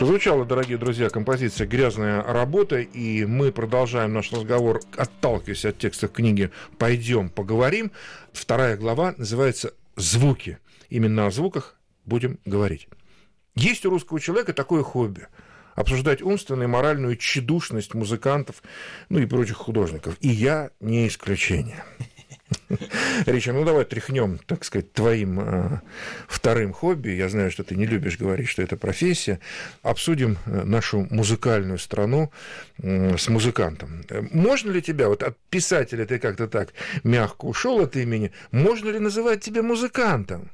Прозвучала, дорогие друзья, композиция «Грязная работа», и мы продолжаем наш разговор, отталкиваясь от текстов книги «Пойдем поговорим». Вторая глава называется «Звуки». Именно о звуках будем говорить. Есть у русского человека такое хобби – обсуждать умственную и моральную тщедушность музыкантов, ну и прочих художников. И я не исключение. Ричард, ну давай тряхнем, так сказать, твоим вторым хобби. Я знаю, что ты не любишь говорить, что это профессия. Обсудим нашу музыкальную страну с музыкантом. Можно ли тебя, вот от писателя ты как-то так мягко ушел от имени, можно ли называть тебя музыкантом?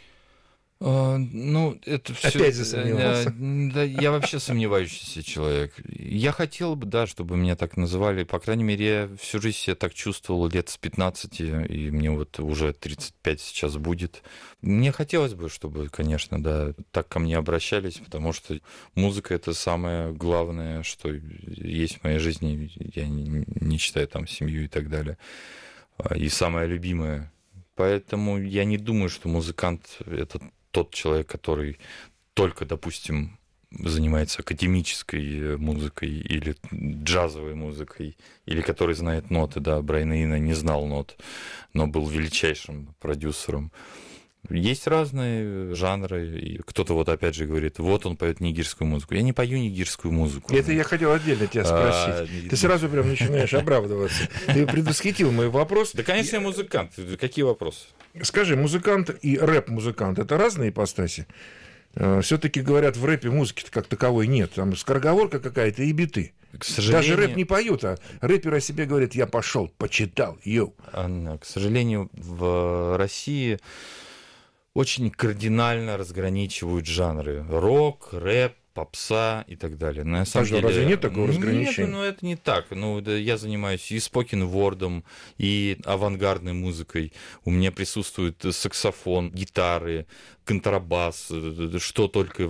Ну, это все. Опять засомневался. Да, я вообще сомневающийся человек. Я хотел бы, да, чтобы меня так называли. По крайней мере, я всю жизнь себя так чувствовал лет с 15, и мне вот уже 35 сейчас будет. Мне хотелось бы, чтобы, конечно, да, так ко мне обращались, потому что музыка — это самое главное, что есть в моей жизни. Я не считаю там семью и так далее. И самое любимое. Поэтому я не думаю, что музыкант — это тот человек, который только, допустим, занимается академической музыкой или джазовой музыкой, или который знает ноты, да, Брайан Ино не знал нот, но был величайшим продюсером. Есть разные жанры, и кто-то вот опять же говорит, вот он поет нигерскую музыку. Я не пою нигерскую музыку. Это я хотел отдельно тебя спросить. Ты сразу прям начинаешь оправдываться. Ты предвосхитил мой вопрос. Да, конечно, я музыкант. Какие вопросы? Скажи, музыкант и рэп-музыкант – это разные ипостаси? Все-таки говорят, в рэпе музыки как таковой нет. Там скороговорка какая-то и биты. К сожалению... Даже рэп не поют, а рэперы о себе говорят, я пошел, почитал, йоу. К сожалению, в России очень кардинально разграничивают жанры. Рок, рэп, попса и так далее. На самом деле, разве нет такого разграничения? Нет, это не так. Я занимаюсь и спокенвордом, и авангардной музыкой. У меня присутствует саксофон, гитары, контрабас, что только...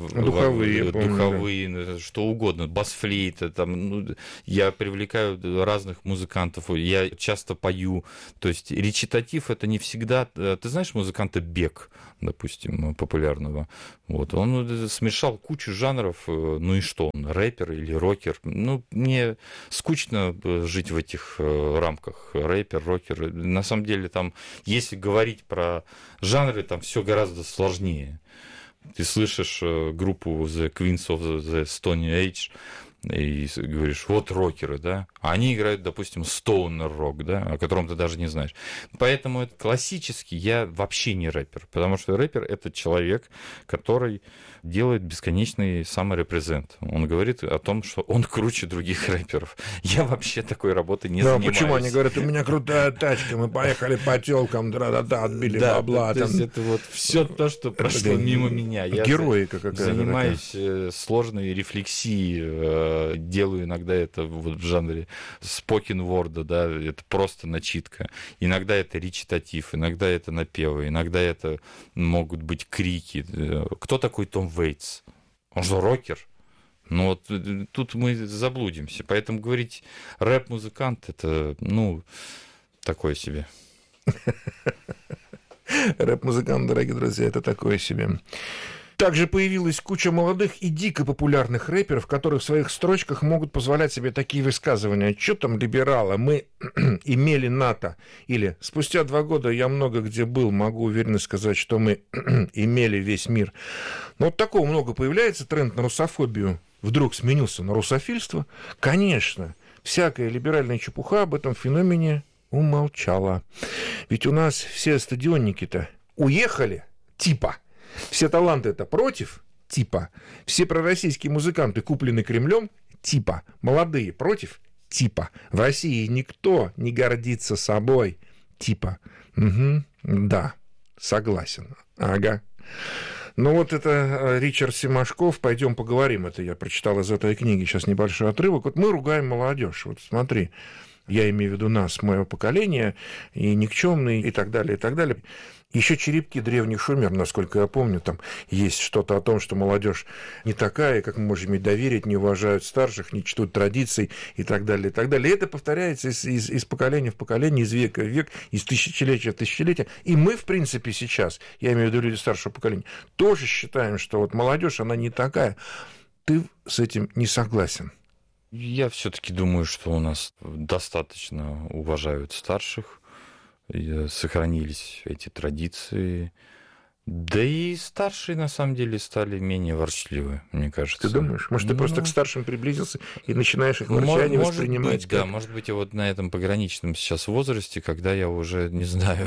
Духовые, что угодно, бас-флейта. Я привлекаю разных музыкантов, я часто пою. То есть речитатив — это не всегда... Ты знаешь музыканта Бек, допустим, популярного? Вот. Он смешал кучу жанров. Ну и что, он рэпер или рокер? Мне скучно жить в этих рамках. Рэпер, рокер. На самом деле, там, если говорить про жанры, там все гораздо сложнее. Ты слышишь группу The Queens of the Stone Age и говоришь, вот рокеры, да? А они играют, допустим, стоунер-рок, да, о котором ты даже не знаешь. Поэтому это классически я вообще не рэпер, потому что рэпер — это человек, который делает бесконечный саморепрезент. Он говорит о том, что он круче других рэперов. Я вообще такой работой не занимаюсь. Почему они говорят, у меня крутая тачка, мы поехали по тёлкам, отбили бабла. То есть это вот все то, что прошло мимо меня. Героика какая-то. Занимаюсь сложной рефлексией, делаю иногда это вот в жанре спокенворда, да, это просто начитка. Иногда это речитатив, иногда это напевы, иногда это могут быть крики. Кто такой Том Вейтс? Он же рокер. Но вот тут мы заблудимся. Поэтому говорить рэп-музыкант — это, такое себе. Рэп-музыкант, дорогие друзья, это такое себе. Также появилась куча молодых и дико популярных рэперов, которые в своих строчках могут позволять себе такие высказывания. Что там либералы? Мы имели НАТО. Или спустя 2 года я много где был, могу уверенно сказать, что мы имели весь мир. Но вот такого много появляется. Тренд на русофобию вдруг сменился на русофильство. Конечно, всякая либеральная чепуха об этом феномене умолчала. Ведь у нас все стадионники-то уехали, типа. Все таланты это против, типа. Все пророссийские музыканты куплены Кремлем, типа. Молодые против, типа. В России никто не гордится собой, типа. Угу, да, согласен. Ага. Ну вот это Ричард Семашков, пойдем поговорим. Это я прочитал из этой книги, сейчас небольшой отрывок. Вот мы ругаем молодежь. Вот смотри. Я имею в виду нас, моего поколения, и никчемный, и так далее, и так далее. Еще черепки древних шумер, насколько я помню, там есть что-то о том, что молодежь не такая, как мы можем ей доверить, не уважают старших, не чтут традиций и так далее, и так далее. И это повторяется из поколения в поколение, из века в век, из тысячелетия в тысячелетие. И мы, в принципе, сейчас, я имею в виду люди старшего поколения, тоже считаем, что вот молодежь, она не такая. ты с этим не согласен? Я все-таки думаю, что у нас достаточно уважают старших, и сохранились эти традиции. Да и старшие, на самом деле, стали менее ворчливы, мне кажется. Ты думаешь? Может, ты просто к старшим приблизился и начинаешь их ворчание воспринимать? Быть, да, может быть, я вот на этом пограничном сейчас возрасте, когда я уже не знаю,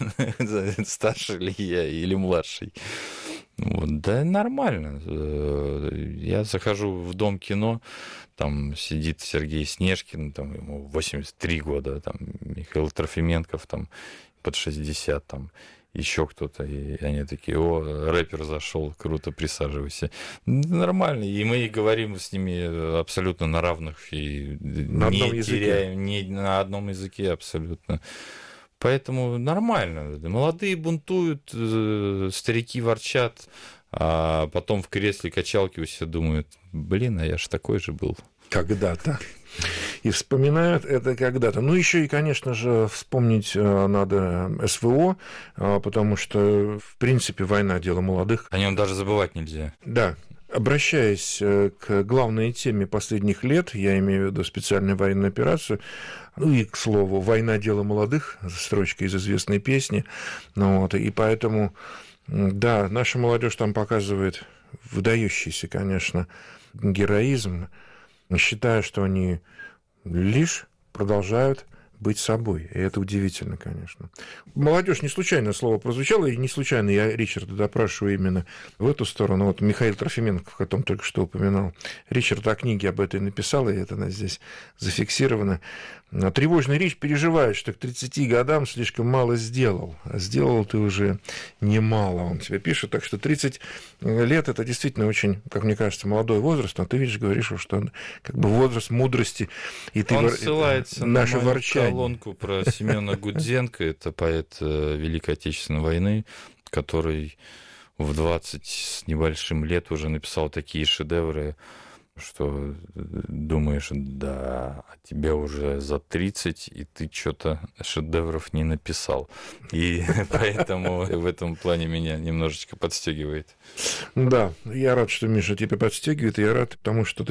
старший ли я или младший. Вот, да, нормально. Я захожу в Дом кино, там сидит Сергей Снежкин, там ему 83 года, там Михаил Трофименков, там под 60, там еще кто-то, и они такие: о, рэпер зашел, круто, присаживайся. Нормально, и мы говорим с ними абсолютно на равных, и на одном языке. Не на одном языке абсолютно. Поэтому нормально. Молодые бунтуют, старики ворчат, а потом в кресле качалки у себя думают: блин, а я ж такой же был. Когда-то. И вспоминают это когда-то. Ну, еще и, конечно же, вспомнить надо СВО, потому что, в принципе, война — дело молодых. О нем даже забывать нельзя. Да. Обращаясь к главной теме последних лет, я имею в виду специальную военную операцию, ну и, к слову, «Война — дело молодых», строчка из известной песни, ну, вот, и поэтому, да, наша молодежь там показывает выдающийся, конечно, героизм, считая, что они лишь продолжают быть собой. И это удивительно, конечно. Молодежь, не случайно слово прозвучало, и не случайно я Ричарда допрашиваю именно в эту сторону. Вот Михаил Трофименков, о котором только что упоминал. Ричард о книге об этой написал, и это она здесь зафиксировано. Тревожный Рич переживает, что к 30 годам слишком мало сделал. А сделал ты уже немало, он тебе пишет. Так что 30 лет — это действительно очень, как мне кажется, молодой возраст. Но ты видишь, говоришь, что он как бы возраст мудрости. И ты он ссылается на мою ворчание. Колонку про Семена Гудзенко, это поэт Великой Отечественной войны, который в 20 с небольшим лет уже написал такие шедевры, что думаешь: да, а тебе уже за 30, и ты что-то шедевров не написал. И поэтому в этом плане меня немножечко подстегивает. Да, я рад, что Миша тебя подстегивает, я рад, потому что ты